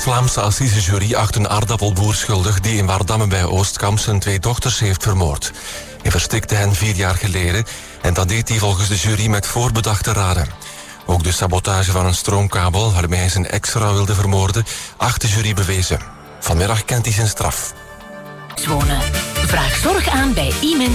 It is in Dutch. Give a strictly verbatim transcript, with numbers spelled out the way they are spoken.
West-Vlaamse assisejury acht een aardappelboer schuldig die in Wardamme bij Oostkamp zijn twee dochters heeft vermoord. Hij verstikte hen vier jaar geleden en dat deed hij volgens de jury met voorbedachte raden. Ook de sabotage van een stroomkabel waarmee hij zijn ex-vrouw wilde vermoorden, acht de jury bewezen. Vanmiddag kent hij zijn straf. Wonen. Vraag zorg aan bij Imen.